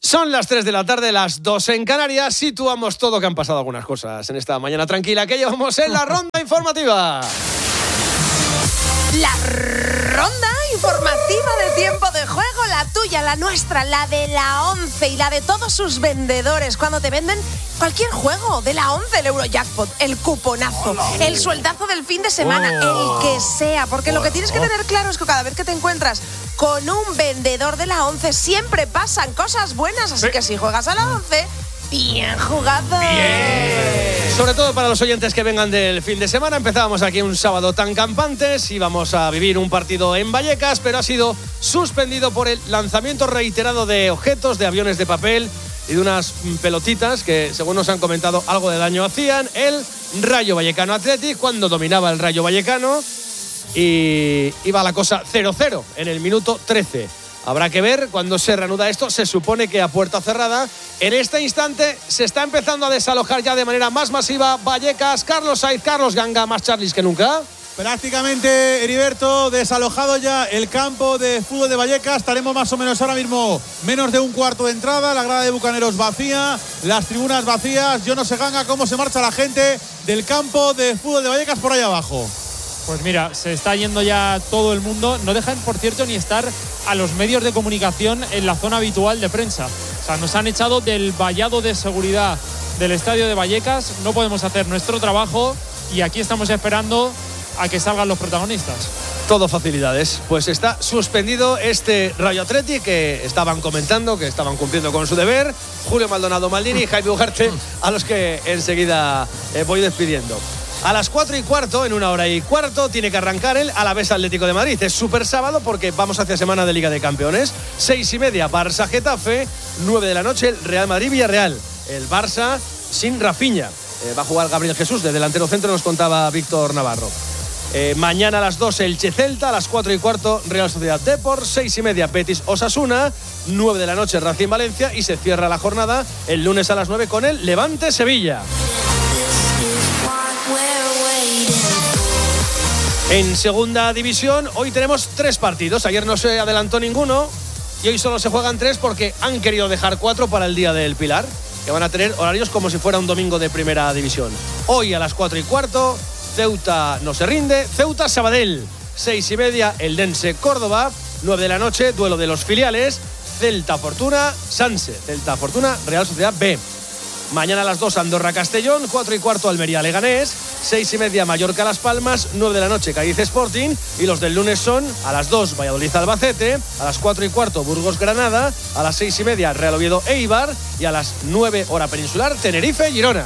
Son las 3 de la tarde, las 2 en Canarias. Situamos todo, que han pasado algunas cosas en esta mañana tranquila que llevamos en la ronda informativa. La ronda informativa de tiempo de juego, la tuya, la nuestra, la de la 11 y la de todos sus vendedores. Cuando te venden cualquier juego de la 11, el Eurojackpot, el cuponazo, el sueldazo del fin de semana, el que sea. Porque lo que tienes que tener claro es que cada vez que te encuentras con un vendedor de la 11 siempre pasan cosas buenas. Así que si juegas a la 11, bien jugado. Bien. Sobre todo para los oyentes que vengan del fin de semana. Empezábamos aquí un sábado tan campantes. Íbamos a vivir un partido en Vallecas, pero ha sido suspendido por el lanzamiento reiterado de objetos, de aviones de papel y de unas pelotitas que, según nos han comentado, algo de daño hacían. El Rayo Vallecano Athletic, cuando dominaba el Rayo Vallecano, y iba la cosa 0-0 en el minuto 13. Habrá que ver cuando se reanuda esto. Se supone que a puerta cerrada. En este instante se está empezando a desalojar ya de manera más masiva Vallecas. Carlos Sainz, Carlos Ganga, más Charlis que nunca. Prácticamente, Heriberto, desalojado ya el campo de fútbol de Vallecas. Estaremos más o menos ahora mismo menos de un cuarto de entrada. La grada de Bucaneros vacía, las tribunas vacías. Yo no sé, Ganga, cómo se marcha la gente del campo de fútbol de Vallecas por ahí abajo. Pues mira, se está yendo ya todo el mundo. No dejan, por cierto, ni estar a los medios de comunicación en la zona habitual de prensa. O sea, nos han echado del vallado de seguridad del estadio de Vallecas. No podemos hacer nuestro trabajo y aquí estamos esperando a que salgan los protagonistas. Todo facilidades. Pues está suspendido este Rayo Athletic, que estaban comentando, que estaban cumpliendo con su deber. Julio Maldonado Maldini y Jaime Ugarte, a los que enseguida voy despidiendo. A las 4:15, en 1 hora y cuarto, tiene que arrancar el Alavés Atlético de Madrid. Es súper sábado porque vamos hacia semana de Liga de Campeones. 6:30, Barça Getafe. 9 de la noche, el Real Madrid Villarreal. El Barça sin Rafinha. Va a jugar Gabriel Jesús, de delantero centro, nos contaba Víctor Navarro. Mañana a las 2, Elche Celta. A las 4:15, Real Sociedad Depor. 6:30, Betis Osasuna. 9 de la noche, Racing Valencia. Y se cierra la jornada el lunes a las 9 con el Levante Sevilla. En segunda división, hoy tenemos 3 partidos. Ayer no se adelantó ninguno y hoy solo se juegan 3 porque han querido dejar 4 para el Día del Pilar, que van a tener horarios como si fuera un domingo de primera división. Hoy a las 4:15, Ceuta no se rinde, Ceuta Sabadell. 6:30, Eldense Córdoba. 9 de la noche, duelo de los filiales, Celta Fortuna Sanse. Celta Fortuna Real Sociedad B. Mañana a las 2, Andorra Castellón. 4:15, Almería Leganés. 6:30, Mallorca Las Palmas. 9 de la noche, Cádiz Sporting. Y los del lunes son a las 2, Valladolid Albacete. A las 4:15, Burgos Granada. A las 6:30, Real Oviedo Eibar. Y a las 9, hora peninsular, Tenerife Girona.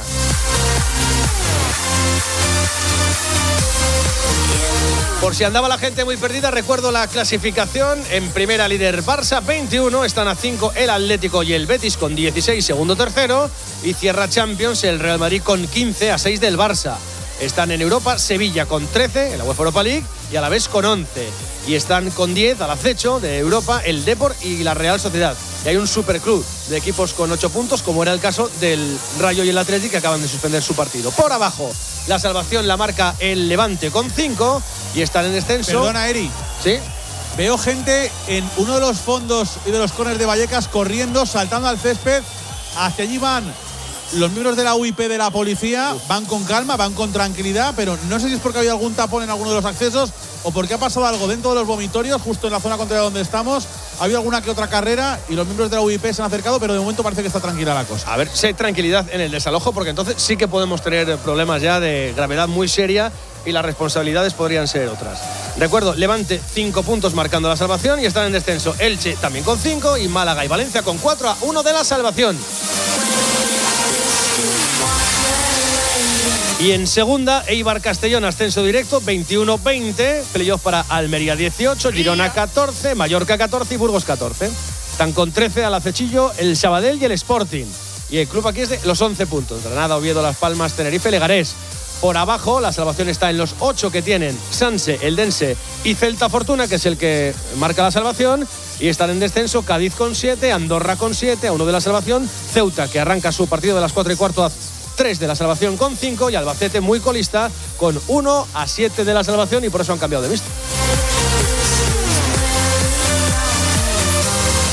Por si andaba la gente muy perdida, recuerdo la clasificación. En primera, líder Barça, 21. Están a 5 el Atlético y el Betis con 16, segundo, tercero. Y cierra Champions el Real Madrid con 15, a 6 del Barça. Están en Europa, Sevilla con 13 en la UEFA Europa League y Alavés con 11. Y están con 10 al acecho de Europa el Depor y la Real Sociedad. Y hay un superclub de equipos con 8 puntos, como era el caso del Rayo y el Athletic, que acaban de suspender su partido. Por abajo, la salvación la marca el Levante con 5 y están en descenso. Perdona, Eri. ¿Sí? Veo gente en uno de los fondos y de los corners de Vallecas corriendo, saltando al césped. Hacia allí van los miembros de la UIP de la policía. Van con calma, van con tranquilidad, pero no sé si es porque había algún tapón en alguno de los accesos o porque ha pasado algo dentro de los vomitorios, justo en la zona contraria donde estamos. Ha habido alguna que otra carrera y los miembros de la UIP se han acercado, pero de momento parece que está tranquila la cosa. A ver si hay tranquilidad en el desalojo, porque entonces sí que podemos tener problemas ya de gravedad muy seria y las responsabilidades podrían ser otras. Recuerdo, Levante 5 puntos marcando la salvación y están en descenso Elche también con 5 y Málaga y Valencia con 4 a 1 de la salvación. Y en segunda, Eibar Castellón, ascenso directo, 21-20. Playoff para Almería 18, Girona 14, Mallorca 14 y Burgos 14. Están con 13 al acechillo el Sabadell y el Sporting. Y el club aquí es de los 11 puntos. Granada, Oviedo, Las Palmas, Tenerife, Leganés. Por abajo, la salvación está en los 8 que tienen Sanse, Eldense y Celta Fortuna, que es el que marca la salvación. Y están en descenso Cádiz con 7, Andorra con 7, a 1 de la salvación. Ceuta, que arranca su partido de las 4:15 a 3 de la salvación con 5 y Albacete muy colista con 1 a 7 de la salvación y por eso han cambiado de vista.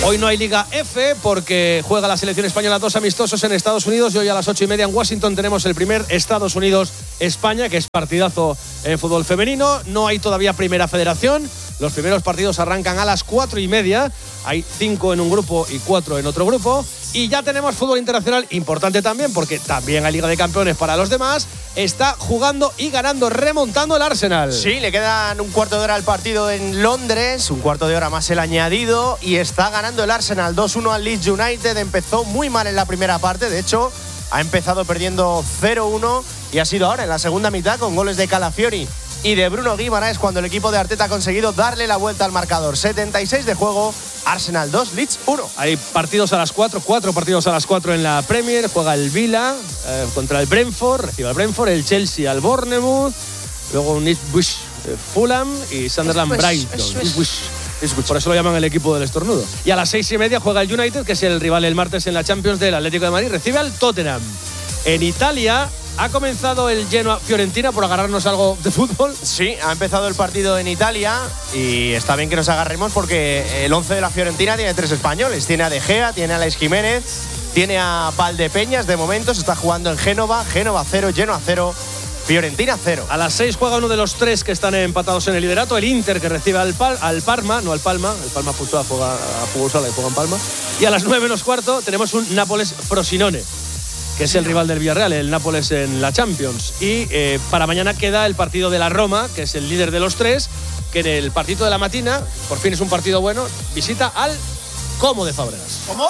Hoy no hay Liga F porque juega la selección española 2 amistosos en Estados Unidos y hoy a las 8:30 en Washington tenemos el primer Estados Unidos-España, que es partidazo en fútbol femenino. No hay todavía primera federación. Los primeros partidos arrancan a las 4:30. Hay 5 en un grupo y 4 en otro grupo. Y ya tenemos fútbol internacional, importante también, porque también hay Liga de Campeones para los demás. Está jugando y ganando, remontando el Arsenal. Sí, le quedan un cuarto de hora al partido en Londres, un cuarto de hora más el añadido, y está ganando el Arsenal 2-1 al Leeds United. Empezó muy mal en la primera parte, de hecho, ha empezado perdiendo 0-1 y ha sido ahora en la segunda mitad con goles de Calafiori y de Bruno Guimaraes cuando el equipo de Arteta ha conseguido darle la vuelta al marcador. 76 de juego, Arsenal 2, Leeds 1. Hay partidos a las 4 partidos a las 4 en la Premier. Juega el Villa contra el Brentford, recibe al Brentford, el Chelsea al Bournemouth, luego un Ipswich Fulham y Sunderland Brighton. Por eso lo llaman el equipo del estornudo. Y a las 6:30 juega el United, que es el rival el martes en la Champions del Atlético de Madrid, recibe al Tottenham. En Italia ha comenzado el Genoa-Fiorentina, por agarrarnos algo de fútbol. Sí, ha empezado el partido en Italia y está bien que nos agarremos porque el 11 de la Fiorentina tiene 3 españoles. Tiene a De Gea, tiene a Alex Jiménez, tiene a Valdepeñas. De momento se está jugando en Génova. Génova 0, Genoa 0, Fiorentina 0. A las 6 juega uno de los 3 que están empatados en el liderato, el Inter, que recibe al Parma, no al Palma. El Palma Futsal juega a fútbol sala y juega en Palma. Y a las 9:15 tenemos un Nápoles-Frosinone, que es el rival del Villarreal, el Nápoles en la Champions. Y para mañana queda el partido de la Roma, que es el líder de los 3, que en el partido de la matina, por fin es un partido bueno, visita al Como de Fábregas. ¿Cómo?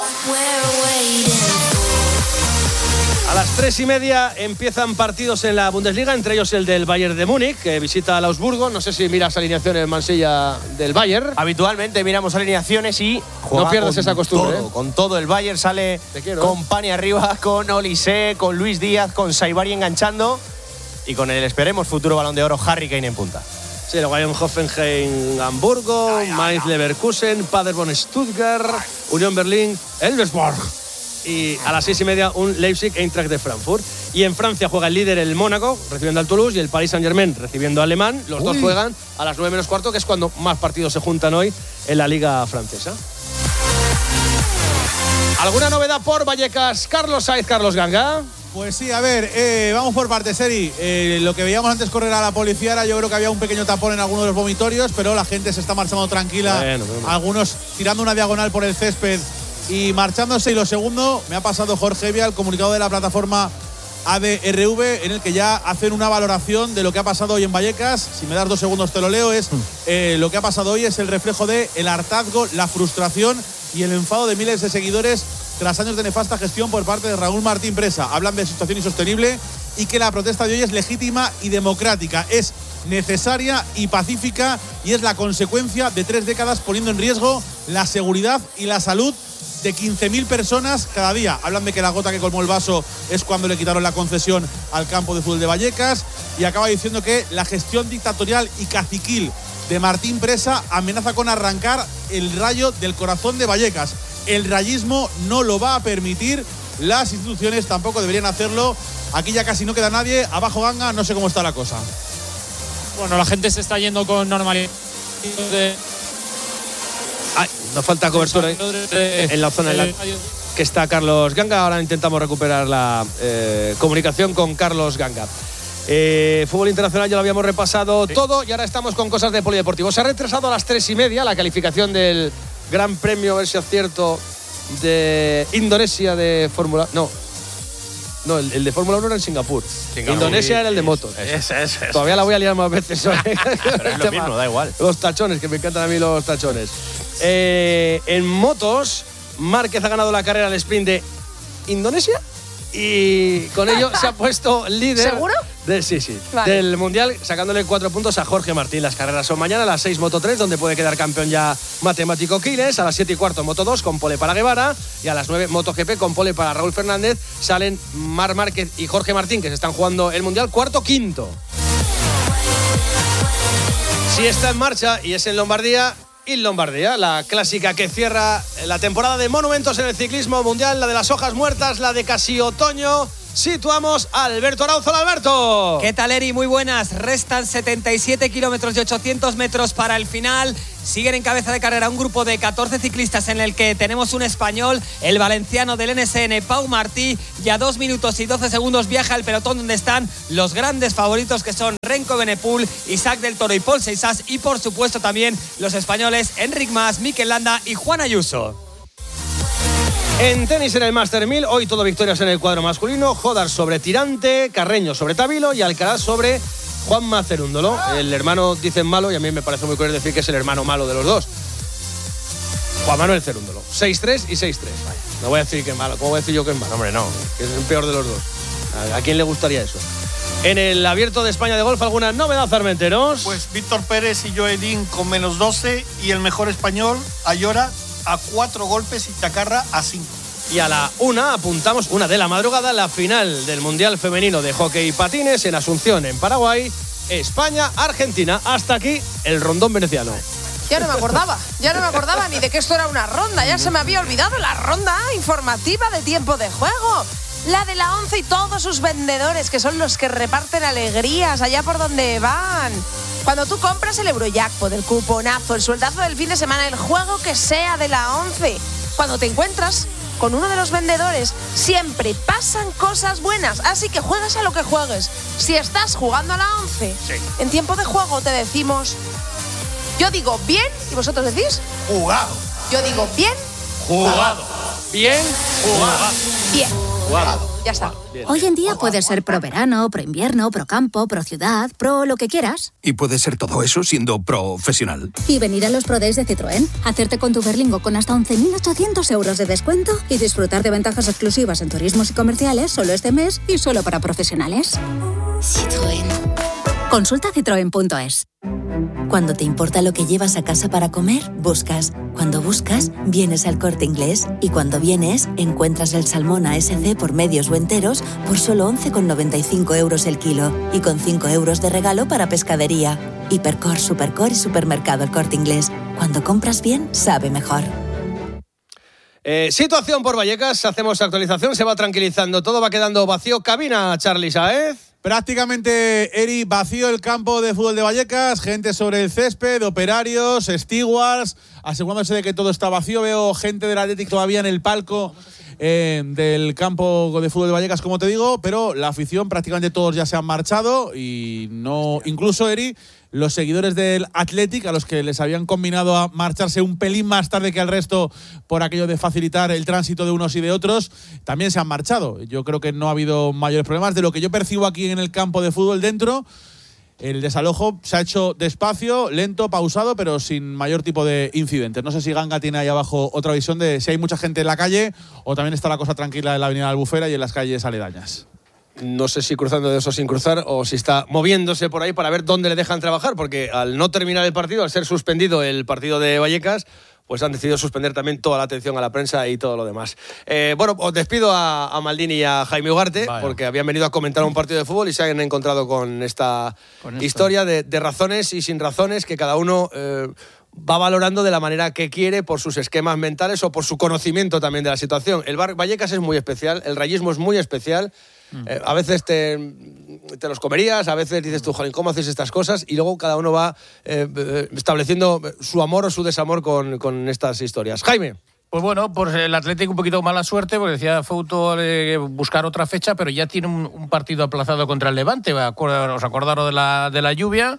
A las 3:30 empiezan partidos en la Bundesliga, entre ellos el del Bayern de Múnich, que visita al Augsburgo. No sé si miras alineaciones, Mansilla, del Bayern. Habitualmente miramos alineaciones y no pierdas esa costumbre. Con todo. El Bayern sale con Pani arriba, con Olise, con Luis Díaz, con Saibari enganchando y con el, esperemos, futuro Balón de Oro Harry Kane en punta. Sí, luego hay un Hoffenheim Hamburgo, Mainz Leverkusen, Paderborn Stuttgart, Unión Berlín, Elversberg. Y a las 6:30 un Leipzig Eintracht de Frankfurt. Y en Francia juega el líder, el Mónaco, recibiendo al Toulouse, y el Paris Saint-Germain recibiendo al Le Mans. Los dos juegan a las 9:15, que es cuando más partidos se juntan hoy en la Liga Francesa. ¿Alguna novedad por Vallecas? Carlos Sainz, Carlos Ganga. Pues sí, a ver, vamos por partes, Eri. Lo que veíamos antes correr a la policía era, yo creo que había un pequeño tapón en algunos de los vomitorios, pero la gente se está marchando tranquila. Bueno. Algunos tirando una diagonal por el césped y marchándose. Y lo segundo, me ha pasado Jorge Evia, el comunicado de la plataforma ADRV, en el que ya hacen una valoración de lo que ha pasado hoy en Vallecas. Si me das 2 segundos te lo leo. Lo que ha pasado hoy es el reflejo de el hartazgo, la frustración y el enfado de miles de seguidores tras años de nefasta gestión por parte de Raúl Martín Presa. Hablan de situación insostenible y que la protesta de hoy es legítima y democrática, es necesaria y pacífica, y es la consecuencia de 3 décadas poniendo en riesgo la seguridad y la salud de 15.000 personas cada día. Hablan de que la gota que colmó el vaso es cuando le quitaron la concesión al campo de fútbol de Vallecas, y acaba diciendo que la gestión dictatorial y caciquil de Martín Presa amenaza con arrancar el rayo del corazón de Vallecas. El rayismo no lo va a permitir, las instituciones tampoco deberían hacerlo. Aquí ya casi no queda nadie. Abajo Ganga, no sé cómo está la cosa. Bueno, la gente se está yendo con normalidad. Nos falta cobertura en la zona en la que está Carlos Ganga. Ahora intentamos recuperar la comunicación con Carlos Ganga. Fútbol internacional ya lo habíamos repasado todo y ahora estamos con cosas de polideportivo. Se ha retrasado a las 3:30 la calificación del Gran Premio, a ver si acierto, de Indonesia de Fórmula. No, el de Fórmula 1 era en Singapur. Indonesia era el de motos. Eso. Todavía la voy a liar más veces. Pero es lo mismo, da igual. Los tachones, que me encantan a mí los tachones. En motos, Márquez ha ganado la carrera al sprint de Indonesia y con ello se ha puesto líder. ¿Seguro? Sí. Vale. Del Mundial, sacándole 4 puntos a Jorge Martín. Las carreras son mañana a las 6 Moto 3, donde puede quedar campeón ya matemático Quiles. A las 7:15 Moto 2 con pole para Guevara. Y a las 9 Moto GP con pole para Raúl Fernández. Salen Marc Márquez y Jorge Martín, que se están jugando el Mundial, cuarto, quinto. Sí está en marcha y es en Lombardía. Y Lombardía, la clásica que cierra la temporada de monumentos en el ciclismo mundial, la de las hojas muertas, la de casi otoño. situamos a Alberto Arauzo. Alberto. ¿Qué tal, Eri? Muy buenas. Restan 77 kilómetros y 800 metros para el final. Siguen en cabeza de carrera un grupo de 14 ciclistas en el que tenemos un español, el valenciano del NSN, Pau Martí, y a 2 minutos y 12 segundos viaja al pelotón donde están los grandes favoritos que son Renko Benepul, Isaac del Toro y Paul Seixas, y por supuesto también los españoles Enric Mas, Mikel Landa y Juan Ayuso. En tenis en el Master 1000, hoy todo victorias en el cuadro masculino. Jodar sobre Tirante, Carreño sobre Tabilo y Alcaraz sobre Juanma Cerúndolo. El hermano dicen malo y a mí me parece muy cruel decir que es el hermano malo de los dos. Juan Manuel Cerúndolo. 6-3 y 6-3. Vaya, no voy a decir que es malo. ¿Cómo voy a decir yo que es malo? Hombre, no. Que es el peor de los dos. ¿A quién le gustaría eso? En el Abierto de España de golf, ¿alguna novedad, Armenteros? Pues Víctor Pérez y Joelín con menos 12 y el mejor español, Ayora, a 4 golpes y Chacarra a 5. Y a la 1 apuntamos, 1 de la madrugada, la final del Mundial Femenino de Hockey y Patines en Asunción, en Paraguay. España-Argentina. Hasta aquí el rondón veneciano. Ya no me acordaba ni de que esto era una ronda. Ya se me había olvidado la ronda informativa de tiempo de juego. La de la 11 y todos sus vendedores, que son los que reparten alegrías allá por donde van. Cuando tú compras el Eurojackpot, el cuponazo, el sueldazo del fin de semana, el juego que sea de la 11, cuando te encuentras con uno de los vendedores, siempre pasan cosas buenas. Así que juegues a lo que juegues. Si estás jugando a la 11, en tiempo de juego te decimos... Yo digo bien y vosotros decís... Jugado. Yo digo bien... Jugado. Bien, Jugado. Bien. jugado. Ya está. Bien. Hoy en día puedes ser pro verano, pro invierno, pro campo, pro ciudad, pro lo que quieras. Y puedes ser todo eso siendo profesional. Y venir a los Pro Days de Citroën, hacerte con tu Berlingo con hasta 11.800 euros de descuento y disfrutar de ventajas exclusivas en turismos y comerciales solo este mes y solo para profesionales. Citroën. Consulta citroen.es. Cuando te importa lo que llevas a casa para comer, buscas. Cuando buscas, vienes al Corte Inglés. Y cuando vienes, encuentras el salmón ASC por medios o enteros por solo 11,95 euros el kilo. Y con 5 euros de regalo para pescadería. Hipercor, Supercor y Supermercado El Corte Inglés. Cuando compras bien, sabe mejor. Situación por Vallecas, hacemos actualización, se va tranquilizando, todo va quedando vacío. Cabina, Charly Sáez. Prácticamente, Eri, vacío el campo de fútbol de Vallecas, gente sobre el césped, operarios, stewards, asegurándose de que todo está vacío. Veo gente del Athletic todavía en el palco del campo de fútbol de Vallecas, como te digo, pero la afición prácticamente todos ya se han marchado y no, incluso, Eri, los seguidores del Athletic, a los que les habían combinado a marcharse un pelín más tarde que al resto por aquello de facilitar el tránsito de unos y de otros, también se han marchado. Yo creo que no ha habido mayores problemas. De lo que yo percibo aquí en el campo de fútbol dentro, el desalojo se ha hecho despacio, lento, pausado, pero sin mayor tipo de incidentes. No sé si Ganga tiene ahí abajo otra visión de si hay mucha gente en la calle o también está la cosa tranquila en la avenida Albufera y en las calles aledañas. No sé si cruzando de eso sin cruzar o si está moviéndose por ahí para ver dónde le dejan trabajar, porque al no terminar el partido, al ser suspendido el partido de Vallecas, pues han decidido suspender también toda la atención a la prensa y todo lo demás. Bueno, os despido a Maldini y a Jaime Ugarte, porque habían venido a comentar un partido de fútbol y se han encontrado con esta historia de razones y sin razones que cada uno... va valorando de la manera que quiere por sus esquemas mentales o por su conocimiento también de la situación. El Vallecas es muy especial, el rayismo es muy especial. A veces te los comerías, a veces dices tú, joder, ¿cómo haces estas cosas? Y luego cada uno va estableciendo su amor o su desamor con estas historias. Jaime. Pues bueno, pues el Atlético un poquito mala suerte, porque decía Fouto buscar otra fecha, pero ya tiene un partido aplazado contra el Levante. ¿Os acordaron de la lluvia?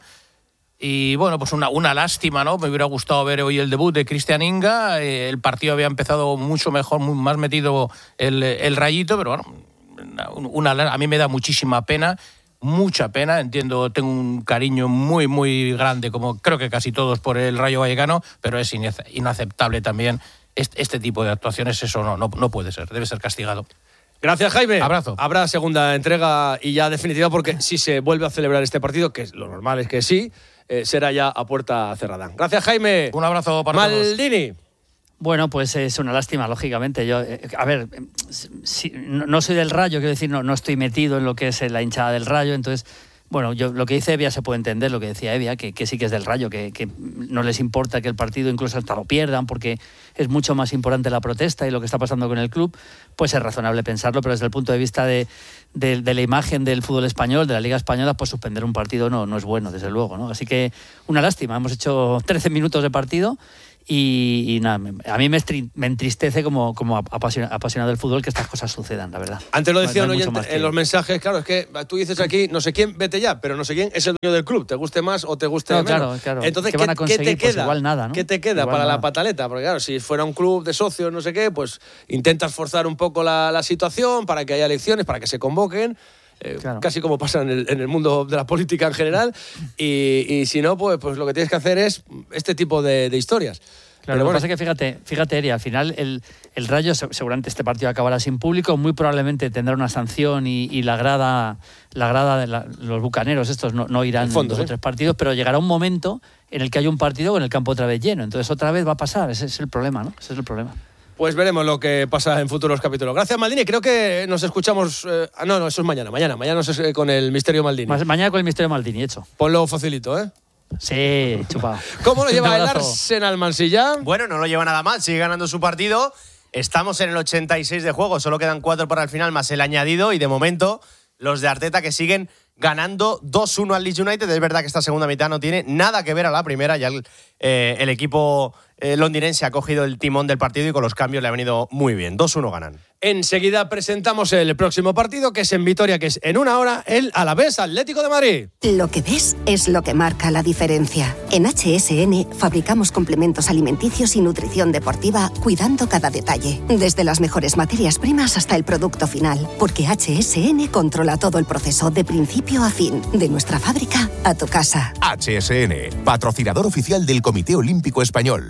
Y bueno, pues una lástima, ¿no? Me hubiera gustado ver hoy el debut de Cristian Inga. El partido había empezado mucho mejor, más metido el Rayito, pero bueno, a mí me da muchísima pena, mucha pena. Entiendo, tengo un cariño muy, muy grande, como creo que casi todos, por el Rayo Vallecano, pero es inaceptable también este tipo de actuaciones. Eso no puede ser, debe ser castigado. Gracias, Jaime. Abrazo. Habrá segunda entrega y ya definitiva, porque si se vuelve a celebrar este partido, que lo normal es que sí, será ya a puerta cerrada. Gracias, Jaime. Un abrazo para todos. Maldini. Bueno, pues es una lástima, lógicamente. Yo, a ver, no soy del Rayo, quiero decir, no estoy metido en lo que es la hinchada del Rayo, entonces Bueno, lo que dice Evia se puede entender, lo que decía Evia, que sí que es del Rayo, que no les importa que el partido incluso hasta lo pierdan, porque es mucho más importante la protesta y lo que está pasando con el club. Pues es razonable pensarlo, pero desde el punto de vista de la imagen del fútbol español, de la Liga Española, pues suspender un partido no es bueno, desde luego, ¿no? Así que una lástima, hemos hecho 13 minutos de partido. Y nada, a mí me entristece como apasionado del fútbol que estas cosas sucedan, la verdad. Antes lo decía un oyente en los mensajes, claro, es que tú dices aquí, no sé quién, vete ya, pero no sé quién es el dueño del club, te guste más o te guste menos. Claro. Entonces, ¿qué van a conseguir? ¿qué te queda? Pues igual nada, ¿no? ¿Qué te queda igual para nada. La pataleta? Porque claro, si fuera un club de socios, no sé qué, pues intentas forzar un poco la situación para que haya elecciones, para que se convoquen. Casi como pasa en el mundo de la política en general. Y si no, pues lo que tienes que hacer es este tipo de historias. Claro, lo que pasa es que fíjate, Eri, al final el Rayo seguramente este partido acabará sin público, muy probablemente tendrá una sanción y la grada de los bucaneros estos no irán en 2 o 3 partidos, pero llegará un momento en el que hay un partido con el campo otra vez lleno, entonces otra vez va a pasar, ese es el problema, ¿no? Ese es el problema. Pues veremos lo que pasa en futuros capítulos. Gracias, Maldini. Creo que nos escuchamos... no, eso es mañana. Mañana es con el Misterio Maldini. Mañana con el Misterio Maldini, hecho. Ponlo facilito, ¿eh? Sí, chupado. ¿Cómo lo lleva el Arsenal, Mansilla? Bueno, no lo lleva nada mal, sigue ganando su partido. Estamos en el 86 de juego, solo quedan 4 para el final más el añadido y de momento los de Arteta que siguen ganando 2-1 al Leeds United. Es verdad que esta segunda mitad no tiene nada que ver a la primera, ya el equipo londinense ha cogido el timón del partido y con los cambios le ha venido muy bien. 2-1 ganan. Enseguida presentamos el próximo partido, que es en Vitoria, que es en 1 hora, el Alavés Atlético de Madrid. Lo que ves es lo que marca la diferencia. En HSN fabricamos complementos alimenticios y nutrición deportiva, cuidando cada detalle. Desde las mejores materias primas hasta el producto final. Porque HSN controla todo el proceso de principio a fin. De nuestra fábrica a tu casa. HSN, patrocinador oficial del Comité Olímpico Español.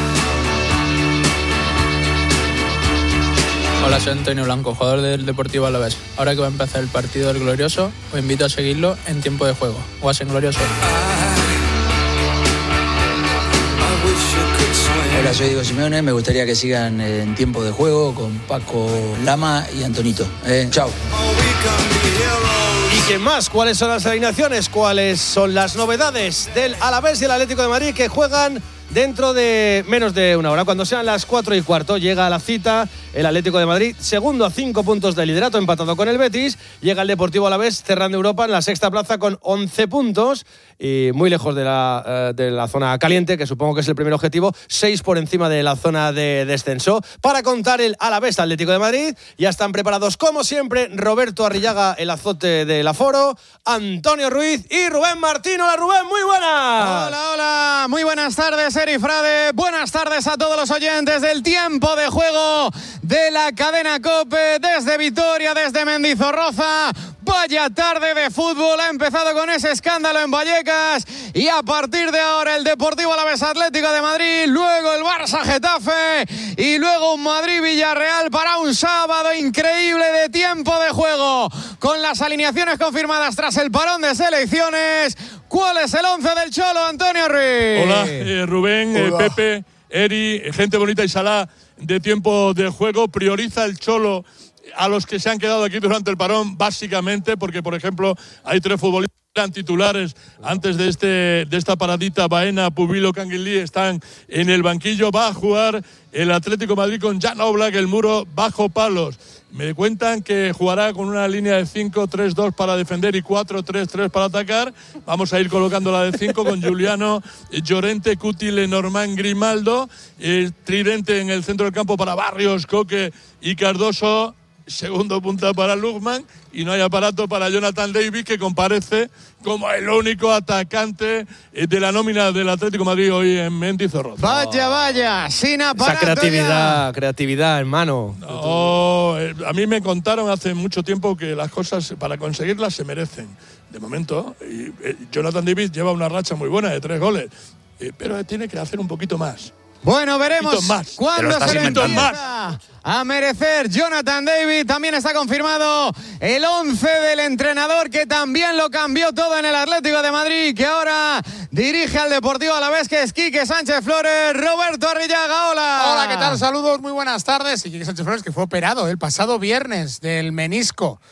Hola, soy Antonio Blanco, jugador del Deportivo Alavés. Ahora que va a empezar el partido del Glorioso, os invito a seguirlo en tiempo de juego. Guasen Glorioso. Hola, soy Diego Simeone. Me gustaría que sigan en tiempo de juego con Paco Lama y Antonito. Chao. ¿Y qué más? ¿Cuáles son las alineaciones? ¿Cuáles son las novedades del Alavés y el Atlético de Madrid que juegan dentro de menos de 1 hora? Cuando sean las 4:15 llega a la cita el Atlético de Madrid, segundo a 5 puntos de liderato, empatado con el Betis. Llega el Deportivo Alavés cerrando Europa en la 6ª plaza con 11 puntos y muy lejos de la zona caliente, que supongo que es el primer objetivo, 6 por encima de la zona de descenso. Para contar el Alavés Atlético de Madrid, ya están preparados como siempre Roberto Arrillaga, el azote del aforo, Antonio Ruiz y Rubén Martín. Hola Rubén, muy buenas. Hola, muy buenas tardes, Eri Frade. Buenas tardes a todos los oyentes del tiempo de juego de la cadena COPE, desde Vitoria, desde Mendizorroza. Vaya tarde de fútbol, ha empezado con ese escándalo en Vallecas y a partir de ahora el Deportivo Alavés Atlético de Madrid, luego el Barça Getafe y luego un Madrid-Villarreal para un sábado increíble de tiempo de juego, con las alineaciones confirmadas tras el parón de selecciones. ¿Cuál es el 11 del Cholo, Antonio Ruiz? Hola, Rubén, hola. Pepe, Eri, gente bonita y salá de tiempo de juego. Prioriza el Cholo a los que se han quedado aquí durante el parón, básicamente, porque, por ejemplo, hay 3 futbolistas titulares antes de esta paradita. Baena, Pubilo, Canguilí están en el banquillo. Va a jugar el Atlético de Madrid con Jan Oblak, el muro bajo palos. Me cuentan que jugará con una línea de 5-3-2 para defender y 4-3-3 para atacar. Vamos a ir colocando la de 5 con Giuliano, Llorente, Cuti, Lenormand, Grimaldo. Tridente en el centro del campo para Barrios, Coque y Cardoso. Segundo punta para Lugman y no hay aparato para Jonathan Davis, que comparece como el único atacante de la nómina del Atlético de Madrid hoy en Mendizorroza. Vaya, sin aparato. Esa creatividad, hermano. No, a mí me contaron hace mucho tiempo que las cosas para conseguirlas se merecen. De momento, Jonathan Davis lleva una racha muy buena de 3 goles, pero tiene que hacer un poquito más. Bueno, veremos cuándo se le empieza a merecer Jonathan David. También está confirmado el 11 del entrenador, que también lo cambió todo en el Atlético de Madrid, que ahora dirige al Deportivo Alavés, que es Quique Sánchez Flores. Roberto Arrillaga, hola. Hola, ¿qué tal? Saludos, muy buenas tardes. Y Quique Sánchez Flores, que fue operado el pasado viernes del menisco.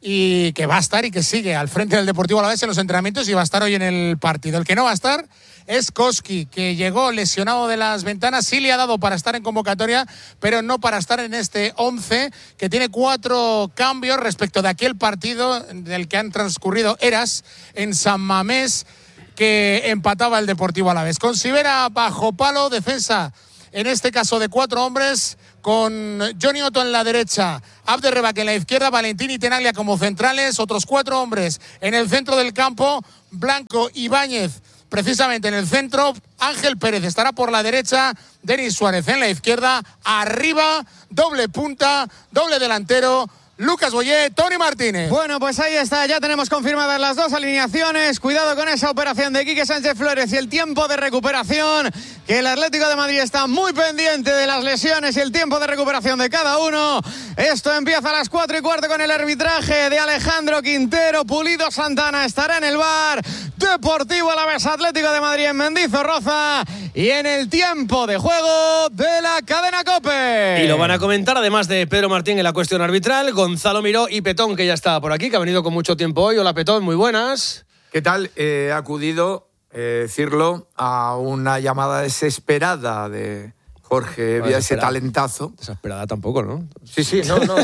y que va a estar y que sigue al frente del Deportivo Alavés en los entrenamientos y va a estar hoy en el partido. El que no va a estar es Koski, que llegó lesionado de las ventanas. Sí le ha dado para estar en convocatoria, pero no para estar en este 11, que tiene 4 cambios respecto de aquel partido del que han transcurrido eras en San Mamés, que empataba el Deportivo Alavés. Con Sivera bajo palo, defensa en este caso de 4 hombres, con Johnny Otto en la derecha, Abderrebak en la izquierda, Valentín y Tenaglia como centrales, otros 4 hombres en el centro del campo, Blanco, Ibáñez precisamente en el centro, Ángel Pérez estará por la derecha, Denis Suárez en la izquierda, arriba, doble punta, doble delantero, Lucas Boyé, Tony Martínez. Bueno, pues ahí está, ya tenemos confirmadas las 2 alineaciones. Cuidado con esa operación de Quique Sánchez Flores y el tiempo de recuperación, que el Atlético de Madrid está muy pendiente de las lesiones y el tiempo de recuperación de cada uno. Esto empieza a las 4:15 con el arbitraje de Alejandro Quintero. Pulido Santana estará en el bar. Deportivo Alavés Atlético de Madrid en Mendizorroza, y en el tiempo de juego de la cadena COPE. Y lo van a comentar, además de Pedro Martín en la cuestión arbitral, Gonzalo Miró y Petón, que ya está por aquí, que ha venido con mucho tiempo hoy. Hola Petón, muy buenas. ¿Qué tal? He acudido, decirlo, a una llamada desesperada de Jorge Vía, ese talentazo. Desesperada tampoco, ¿no? Sí,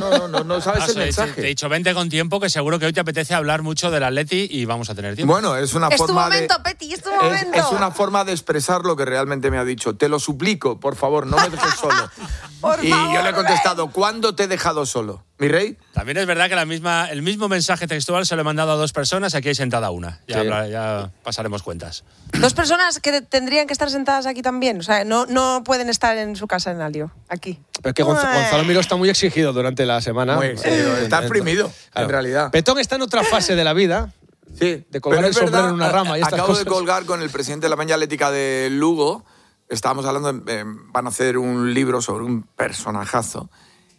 no sabes el mensaje. Te he dicho, vente con tiempo, que seguro que hoy te apetece hablar mucho del Atleti y vamos a tener tiempo. Bueno, es una forma tu momento, Peti, es tu momento. Es una forma de expresar lo que realmente me ha dicho. Te lo suplico, por favor, no me dejes solo. Y yo le he contestado, ¿cuándo te he dejado solo? ¿Mi rey? También es verdad que el mismo mensaje textual se lo he mandado a 2 personas, aquí hay sentada una. Ya pasaremos cuentas. 2 personas que tendrían que estar sentadas aquí también. O sea, no pueden estar en su casa en Alio, aquí. Pero es que Gonzalo Miró está muy exigido durante la semana. Muy exigido, está exprimido, claro, en realidad. Petón está en otra fase de la vida. Sí, de colgar el sombrero en una rama y estas acabo cosas. de colgar con el presidente de la Peña Atlética de Lugo. Estábamos hablando, van a hacer un libro sobre un personajazo.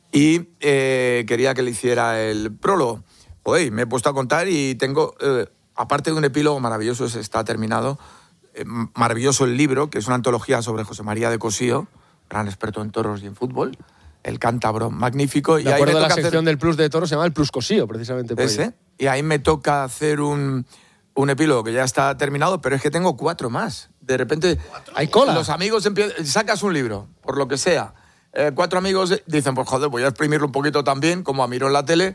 Y quería que le hiciera el prólogo. Hoy me he puesto a contar y tengo, aparte de un epílogo maravilloso, está terminado, maravilloso el libro, que es una antología sobre José María de Cosío, gran experto en toros y en fútbol, el cántabro magnífico. De acuerdo a la sección del Plus de Toros, se llama el Plus Cosío, precisamente. Por ese. Y ahí me toca hacer un epílogo que ya está terminado, pero es que tengo 4 más. De repente, hay cola. Los amigos sacas un libro, por lo que sea. 4 amigos dicen, pues joder, voy a exprimirlo un poquito también, como a Miró en la tele,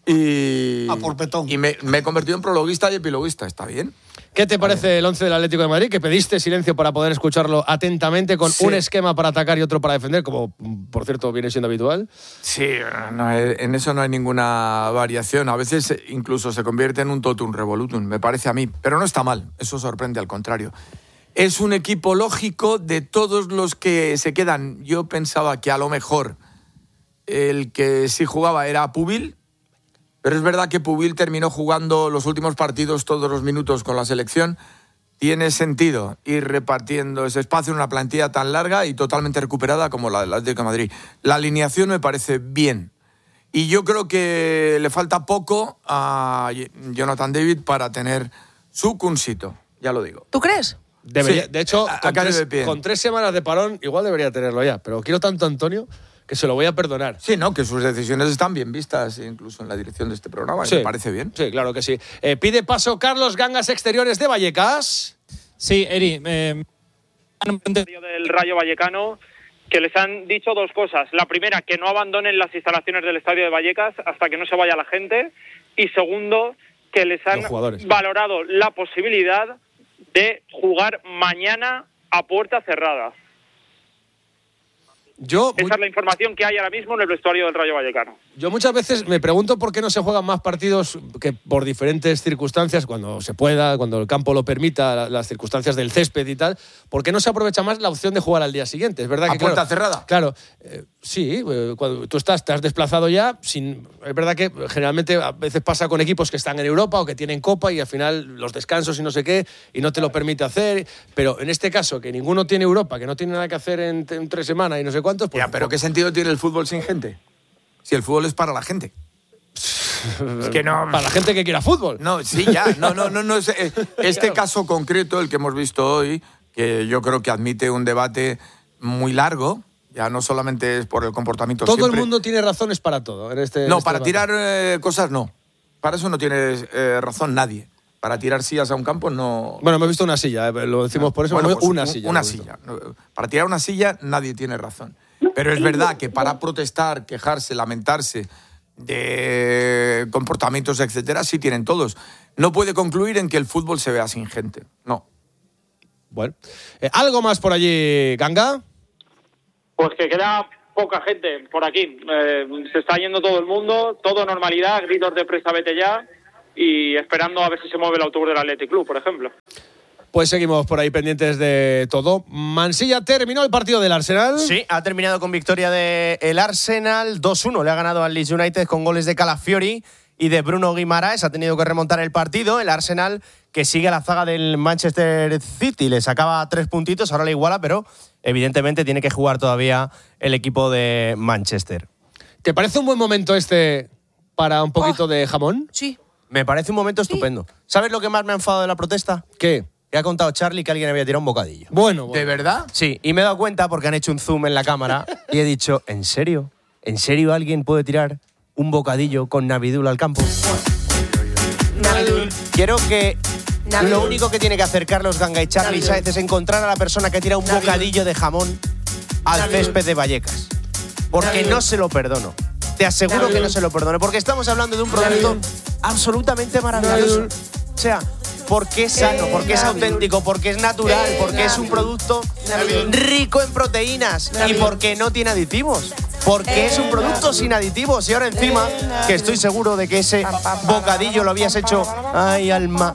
y me he convertido en prologuista y epiloguista. ¿Está bien? ¿Qué te parece el 11 del Atlético de Madrid? Que pediste silencio para poder escucharlo atentamente, con un esquema para atacar y otro para defender, como por cierto viene siendo habitual. Sí, en eso no hay ninguna variación. A veces incluso se convierte en un totum revolutum, me parece a mí. Pero no está mal, eso sorprende, al contrario. Es un equipo lógico de todos los que se quedan. Yo pensaba que a lo mejor el que sí jugaba era Pubil, pero es verdad que Pubil terminó jugando los últimos partidos todos los minutos con la selección. Tiene sentido ir repartiendo ese espacio en una plantilla tan larga y totalmente recuperada como la del Atlético de Madrid. La alineación me parece bien. Y yo creo que le falta poco a Jonathan David para tener su cunsito, ya lo digo. ¿Tú crees? Debería, sí, de hecho, con 3 semanas de parón igual debería tenerlo ya, pero quiero tanto a Antonio que se lo voy a perdonar. Sí, ¿no? Que sus decisiones están bien vistas, incluso en la dirección de este programa, sí, me parece bien. Sí, claro que sí. Pide paso Carlos Gangas, Exteriores de Vallecas. Sí, Eri, del Rayo Vallecano, que les han dicho 2 cosas. La primera, que no abandonen las instalaciones del estadio de Vallecas hasta que no se vaya la gente. Y segundo, que les han valorado la posibilidad de jugar mañana a puerta cerrada. Esa es la información que hay ahora mismo en el vestuario del Rayo Vallecano. Yo muchas veces me pregunto por qué no se juegan más partidos, que por diferentes circunstancias, cuando se pueda, cuando el campo lo permita, las circunstancias del césped y tal, ¿por qué no se aprovecha más la opción de jugar al día siguiente? Es verdad que, ¿a puerta cerrada? Claro, sí, cuando tú te has desplazado ya, es verdad que generalmente a veces pasa con equipos que están en Europa o que tienen Copa y al final los descansos y no sé qué, y no te lo permite hacer, pero en este caso, que ninguno tiene Europa, que no tiene nada que hacer en 3 semanas y no sé cuántos... Pues, ya, pero ¿qué sentido tiene el fútbol sin gente? Si el fútbol es para la gente. Es que no... Para la gente que quiera fútbol. No, sí, ya. No. Este caso concreto, el que hemos visto hoy, que yo creo que admite un debate muy largo, ya no solamente es por el comportamiento Todo siempre. El mundo tiene razones para todo. No, para tirar cosas no. para eso no tiene razón nadie. Para tirar sillas a un campo no... Bueno, hemos visto una silla, lo decimos por eso. Bueno, pues una silla. Una silla. Para tirar una silla nadie tiene razón. Pero es verdad que para protestar, quejarse, lamentarse de comportamientos, etcétera, sí tienen todos. No puede concluir en que el fútbol se vea sin gente. No. Bueno. ¿Algo más por allí, Ganga? Pues que queda poca gente por aquí. Se está yendo todo el mundo, todo normalidad, gritos de presa, vete ya. Y esperando a ver si se mueve el autobús del Athletic Club, por ejemplo. Pues seguimos por ahí pendientes de todo. Mansilla, terminó el partido del Arsenal. Sí, ha terminado con victoria del Arsenal. 2-1 le ha ganado al Leeds United con goles de Calafiori y de Bruno Guimaraes. Ha tenido que remontar el partido. El Arsenal que sigue a la zaga del Manchester City. Le sacaba 3 puntitos, ahora le iguala, pero evidentemente tiene que jugar todavía el equipo de Manchester. ¿Te parece un buen momento este para un poquito de jamón? Sí. Me parece un momento estupendo. ¿Sabes lo que más me ha enfadado de la protesta? ¿Qué? Que ha contado Charlie que alguien había tirado un bocadillo. Bueno. ¿De verdad? Sí, y me he dado cuenta porque han hecho un zoom en la cámara y he dicho, ¿en serio? ¿En serio alguien puede tirar un bocadillo con Navidul al campo? Navidul. Quiero que lo único que tiene que hacer Carlos Ganga y Charlie Sáez es encontrar a la persona que tira un bocadillo de jamón al césped de Vallecas. Porque no se lo perdono. Te aseguro que no se lo perdone, porque estamos hablando de un producto absolutamente maravilloso. O sea, porque es sano, porque es auténtico, porque es natural, porque es un producto rico en proteínas y porque no tiene aditivos. Porque es un producto sin aditivos. Y ahora encima, que estoy seguro de que ese bocadillo lo habías hecho, ay alma,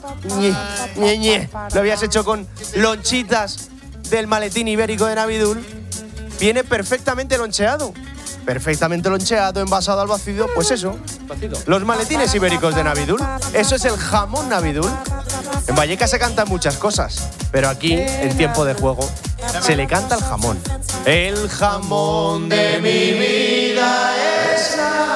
lo habías hecho con lonchitas del maletín ibérico de Navidul, viene perfectamente loncheado. Perfectamente loncheado, envasado al vacío, pues eso. Los maletines ibéricos de Navidul. Eso es el jamón Navidul. En Vallecas se cantan muchas cosas, pero aquí, en tiempo de juego, se le canta el jamón. El jamón de mi vida es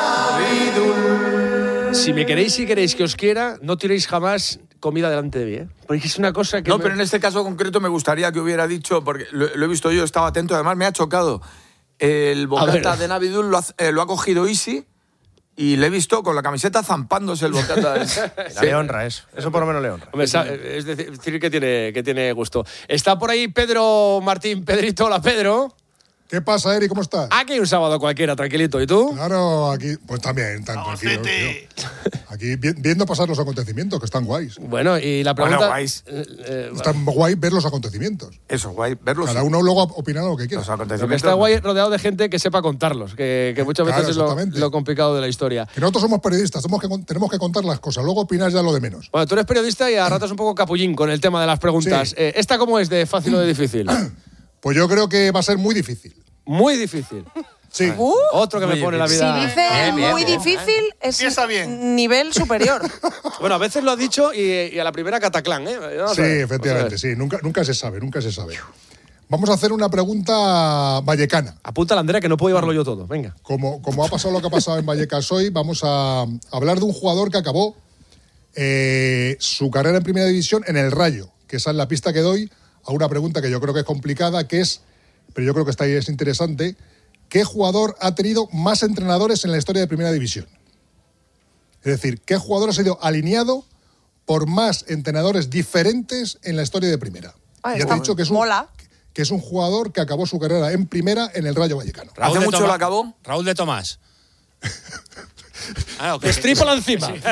Navidul. Si me queréis y queréis que os quiera, no tiréis jamás comida delante de mí, ¿eh? Porque es una cosa que... No, pero en este caso concreto me gustaría que hubiera dicho, porque lo he visto yo, estaba atento, además me ha chocado. El bocata de Navidul lo ha cogido Isi y le he visto con la camiseta zampándose el bocata. Le honra eso. Eso por lo menos le honra. Hombre, es decir, que tiene gusto. Está por ahí Pedro Martín. Pedrito, hola Pedro. ¿Qué pasa, Eri? ¿Cómo estás? Aquí un sábado cualquiera, tranquilito. ¿Y tú? Claro, aquí, pues también, tan tranquilo. Aquí viendo pasar los acontecimientos, que están guays. Bueno, y la pregunta... Bueno, guays. Están guay ver los acontecimientos. Eso, guay, verlos. Cada uno luego opina lo que quiera. Los acontecimientos. Está guay rodeado de gente que sepa contarlos, que muchas veces es lo complicado de la historia. Que nosotros somos periodistas, tenemos que contar las cosas, luego opinar ya lo de menos. Bueno, tú eres periodista y a ratos un poco capullín con el tema de las preguntas. Sí. ¿Esta cómo es, de fácil o de difícil? Pues yo creo que va a ser muy difícil. Muy difícil. Sí. Otro que me pone la vida. Si dice muy difícil, es nivel superior. Bueno, a veces lo ha dicho y a la primera cataclán, ¿eh? Sí, efectivamente, sí. Nunca se sabe. Vamos a hacer una pregunta vallecana. Apunta la Andrea, que no puedo llevarlo yo todo. Venga. Como ha pasado lo que ha pasado en Vallecas hoy, vamos a hablar de un jugador que acabó su carrera en Primera División en el Rayo, que esa es la pista que doy a una pregunta que yo creo que es complicada, pero yo creo que esta ahí es interesante. ¿Qué jugador ha tenido más entrenadores en la historia de Primera División? Es decir, ¿qué jugador ha sido alineado por más entrenadores diferentes en la historia de Primera? Ya te he dicho que es un jugador que acabó su carrera en Primera en el Rayo Vallecano. ¿Hace mucho lo acabó? Raúl de Tomás. Okay. Estrípala encima. Sí.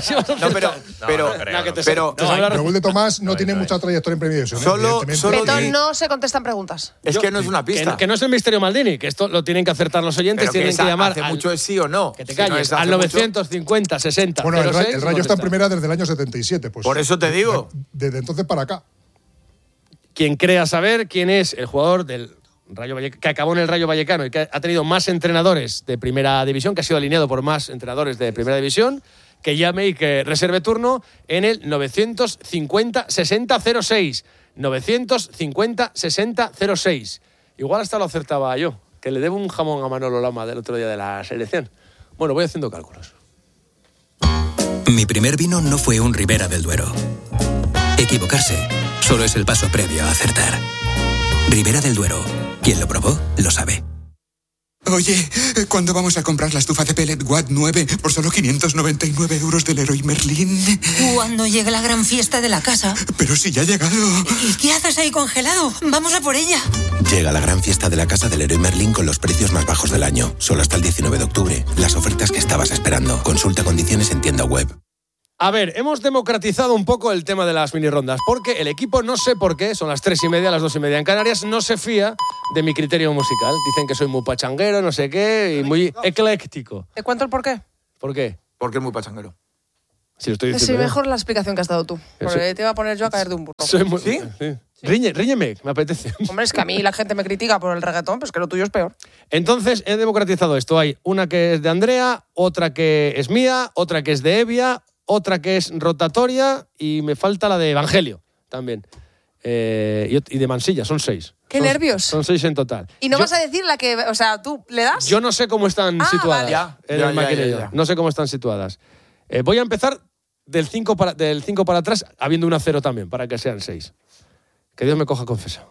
Pero Raúl de Tomás no tiene mucha trayectoria en Primera División. Pero no se contestan preguntas. Es que no es una pista. Que no es el misterio Maldini, que esto lo tienen que acertar los oyentes, pero tienen que llamar. ¿Hace mucho es sí o no? Que te calles. Al 950 60 Bueno, 06, el Rayo está en Primera desde el año 77. Pues, por eso te digo. Desde entonces para acá. Quien crea saber quién es el jugador del Rayo que acabó en el Rayo Vallecano y que ha tenido más entrenadores de Primera División, que ha sido alineado por más entrenadores de Primera División, que llame y que reserve turno en el 950 60 06. 950 60 06. Igual hasta lo acertaba yo, que le debo un jamón a Manolo Lama del otro día de la selección. Bueno, voy haciendo cálculos. Mi primer vino no fue un Ribera del Duero. Equivocarse solo es el paso previo a acertar. Ribera del Duero. Quien lo probó, lo sabe. Oye, ¿cuándo vamos a comprar la estufa de pellet Watt 9 por solo 599 euros del Leroy Merlin? Cuando llegue la gran fiesta de la casa. Pero si ya ha llegado. ¿Y qué haces ahí congelado? Vamos a por ella. Llega la gran fiesta de la casa del Leroy Merlin con los precios más bajos del año. Solo hasta el 19 de octubre. Las ofertas que estabas esperando. Consulta condiciones en tienda web. A ver, hemos democratizado un poco el tema de las mini rondas, porque el equipo, no sé por qué, son las 3:30, las 2:30 en Canarias, no se fía de mi criterio musical. Dicen que soy muy pachanguero, no sé qué, y muy ecléctico. ¿Te cuento el por qué? ¿Por qué? Porque es muy pachanguero. Si lo estoy Sí, diciendo. mejor la explicación que has dado tú. Porque te iba a poner yo a caer de un burro. Soy muy... ¿Sí? Sí. Ríñeme, me apetece. Hombre, es que a mí la gente me critica por el reggaetón, pues que lo tuyo es peor. Entonces, he democratizado esto. Hay una que es de Andrea, otra que es mía, otra que es de Evia, otra que es rotatoria y me falta la de Evangelio también. Y de Mansilla, son 6. ¡Qué nervios! Son 6 en total. Y no vas a decir la que, o sea, tú le das. Yo no sé cómo están situadas. Vale. En el maquinillo. No sé cómo están situadas. Voy a empezar del 5 para atrás, habiendo una 0 también, para que sean 6. Que Dios me coja confesado.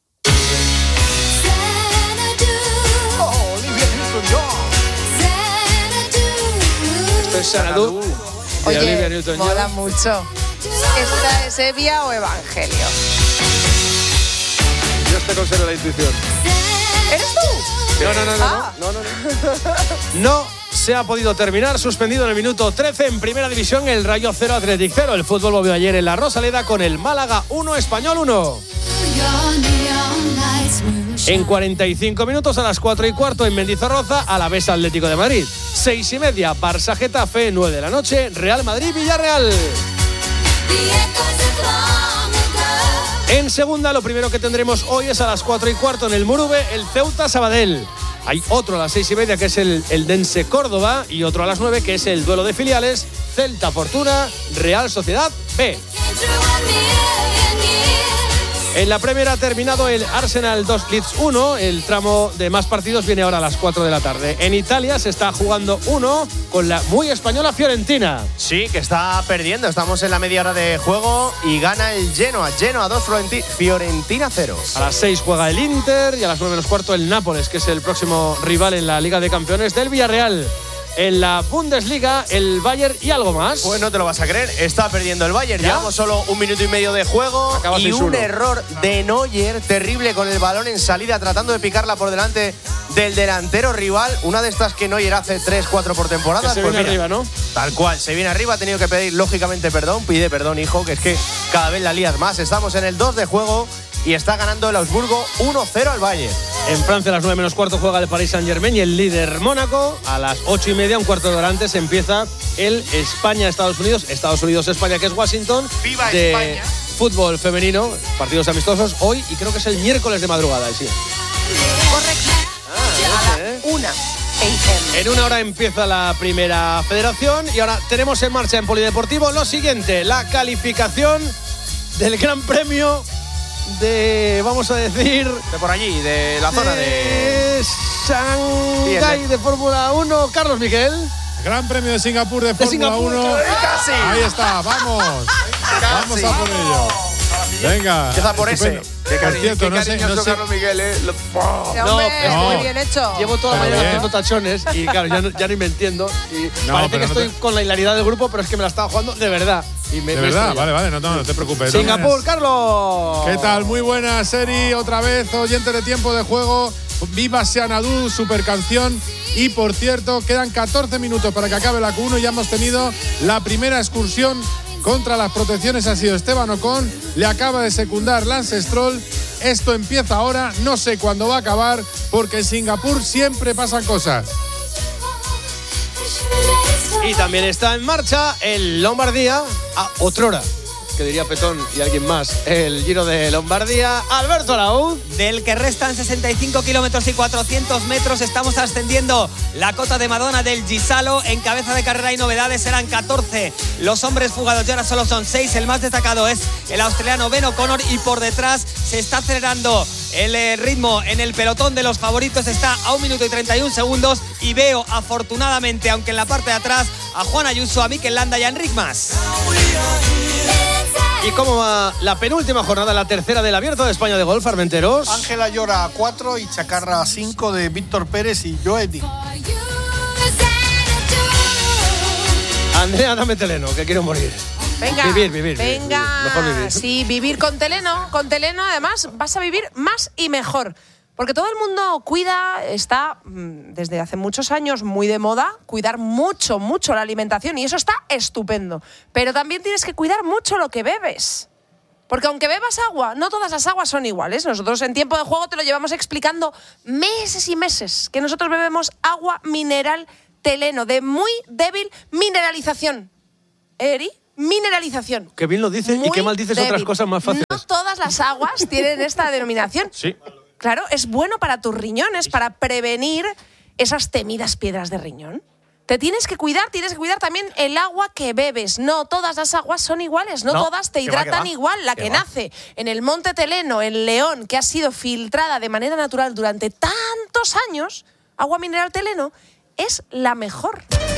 Esto es Sanadú. Oye, mola mucho. ¿Esta es Evia o Evangelio? Dios te conserve la intuición. ¿Eres tú? No. No se ha podido terminar. Suspendido en el minuto 13 en Primera División el Rayo 0 Athletic 0. El fútbol volvió ayer en la Rosaleda con el Málaga 1, Español 1. En 45 minutos a las 4:15 en Mendizorroza, Alavés Atlético de Madrid. 6:30, Barça Getafe, 9 de la noche, Real Madrid Villarreal. En segunda, lo primero que tendremos hoy es a las 4:15 en el Murube, el Ceuta Sabadell. Hay otro a las 6:30 que es el Dense Córdoba y otro a las 9 que es el duelo de filiales, Celta Fortuna, Real Sociedad B. En la Premier ha terminado el Arsenal 2 Leeds 1. El tramo de más partidos viene ahora a las 4 de la tarde. En Italia se está jugando 1 con la muy española Fiorentina. Sí, que está perdiendo. Estamos en la media hora de juego y gana el Genoa. Genoa 2, Fiorentina 0. A las 6 juega el Inter y a las 9:15 el Nápoles, que es el próximo rival en la Liga de Campeones del Villarreal. En la Bundesliga, el Bayern y algo más. Pues no te lo vas a creer, está perdiendo el Bayern. Llevamos solo 1 minuto y medio de juego. Acaba y 6-1. Un error de Neuer terrible con el balón en salida, tratando de picarla por delante del delantero rival. Una de estas que Neuer hace 3-4 por temporada. Que se viene arriba, ¿no? Tal cual, se viene arriba, ha tenido que pedir lógicamente perdón. Pide perdón, hijo, que es que cada vez la lías más. Estamos en el 2 de juego y está ganando el Augsburgo 1-0 al Bayern. En Francia a las 9:15 juega el Paris Saint-Germain y el líder Mónaco. A las 8:30, un cuarto de hora antes, empieza el España-Estados Unidos. Estados Unidos-España, que es Washington. ¡Viva de España! Fútbol femenino, partidos amistosos hoy y creo que es el miércoles de madrugada. Sí. Correcto. 1 a.m. En una hora empieza la primera federación y ahora tenemos en marcha en Polideportivo lo siguiente, la calificación del Gran Premio de, vamos a decir, de por allí, de la zona de Shanghái de Fórmula 1. Carlos Miguel. Gran Premio de Singapur de Fórmula 1. Casi. Ahí está, vamos. Vamos a por ello. Venga. Empieza por ese. Por cierto, no sé. Carlos Miguel, Muy bien hecho. Llevo toda la mañana haciendo tachones y claro, ya ni me entiendo. Y parece que estoy con la hilaridad del grupo, pero es que me la estaba jugando de verdad. Y de verdad, vale, no te preocupes. Singapur, Carlos. ¿Qué tal? Muy buena serie, otra vez, oyentes de tiempo de juego. Viva Xanadu, super canción. Y por cierto, quedan 14 minutos para que acabe la Q1 y ya hemos tenido la primera excursión contra las protecciones. Ha sido Esteban Ocon, le acaba de secundar Lance Stroll. Esto empieza ahora, no sé cuándo va a acabar, porque en Singapur siempre pasan cosas. Y también está en marcha el Lombardía a otrora, que diría Petón y alguien más, el Giro de Lombardía. Alberto Araúz. Del que restan 65 kilómetros y 400 metros, estamos ascendiendo la cota de Madonna del Gisalo. En cabeza de carrera hay novedades, eran 14 los hombres fugados y ahora solo son 6. El más destacado es el australiano Ben O'Connor y por detrás se está acelerando el ritmo en el pelotón de los favoritos. Está a 1 minuto y 31 segundos y veo afortunadamente, aunque en la parte de atrás, a Juan Ayuso, a Mikel Landa y a Enric Mas. ¿Y cómo va la penúltima jornada, la tercera del Abierto de España de golf, Armenteros? Ángela Llora a 4 y Chacarra a 5 de Víctor Pérez y Joedi. Andrea, dame Teleno, que quiero morir. Venga, vivir. Venga, Mejor vivir. Sí, vivir con Teleno. Con Teleno, además, vas a vivir más y mejor. Porque todo el mundo cuida, está desde hace muchos años muy de moda, cuidar mucho la alimentación y eso está estupendo. Pero también tienes que cuidar mucho lo que bebes. Porque aunque bebas agua, no todas las aguas son iguales. Nosotros en Tiempo de Juego te lo llevamos explicando meses y meses, que nosotros bebemos agua mineral Teleno de muy débil mineralización. Eri, mineralización. Qué bien lo dices y qué mal dices débil. otras cosas más fáciles. No todas las aguas tienen esta denominación. Sí. Claro, es bueno para tus riñones, para prevenir esas temidas piedras de riñón. Te tienes que cuidar también el agua que bebes. No todas las aguas son iguales, no todas te hidratan igual. La que nace en el Monte Teleno, en León, que ha sido filtrada de manera natural durante tantos años, agua mineral Teleno, es la mejor.